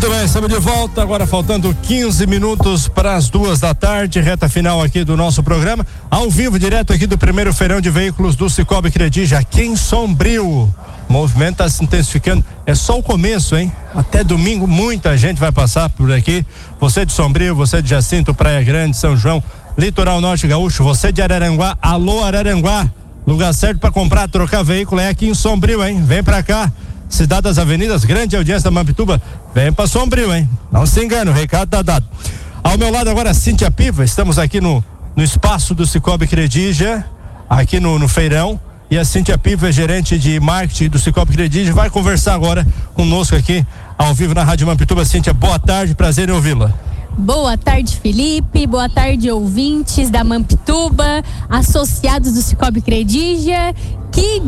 Muito bem, estamos de volta, agora faltando 15 minutos para as 2 da tarde, reta final aqui do nosso programa, ao vivo, direto aqui do primeiro feirão de veículos do Cicobi Credija, aqui em Sombrio. O movimento está se intensificando, é só o começo, hein? Até domingo muita gente vai passar por aqui, você de Sombrio, você de Jacinto, Praia Grande, São João, Litoral Norte Gaúcho, você de Araranguá, alô Araranguá, lugar certo para comprar, trocar veículo é aqui em Sombrio, hein? Vem pra cá. Cidade das Avenidas, grande audiência da Mampituba, vem pra Sombrio, hein? Não se engane, o recado tá dado. Ao meu lado agora, Cíntia Piva, estamos aqui no espaço do Cicobi Credija, aqui no feirão, e a Cíntia Piva, gerente de marketing do Cicobi Credija, vai conversar agora conosco aqui, ao vivo na Rádio Mampituba. Cíntia, boa tarde, prazer em ouvi-la. Boa tarde, Felipe. Boa tarde, ouvintes da Mampituba, associados do Cicobi Credija. Que